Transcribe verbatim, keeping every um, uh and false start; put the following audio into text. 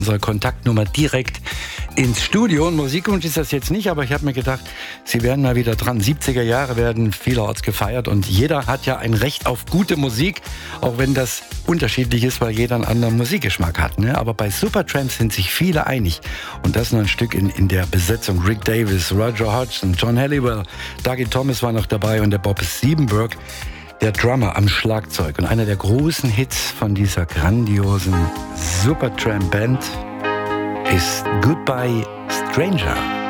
unsere Kontaktnummer direkt ins Studio. Und Musikwunsch ist das jetzt nicht, aber ich habe mir gedacht, Sie werden mal wieder dran. siebziger Jahre werden vielerorts gefeiert und jeder hat ja ein Recht auf gute Musik, auch wenn das unterschiedlich ist, weil jeder einen anderen Musikgeschmack hat. Ne? Aber bei Supertramp sind sich viele einig. Und das nur ein Stück in, in der Besetzung. Rick Davies, Roger Hodgson, John Halliwell, Dougie Thomas war noch dabei und der Bob Siebenberg, der Drummer am Schlagzeug. Und einer der großen Hits von dieser grandiosen Supertramp-Band ist Goodbye Stranger.